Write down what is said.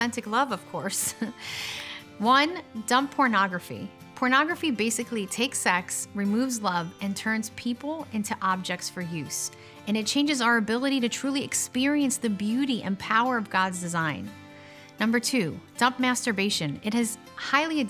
Romantic love, of course. One, dump pornography. Pornography basically takes sex, removes love, and turns people into objects for use. And it changes our ability to truly experience the beauty and power of God's design. Number two, dump masturbation. It is highly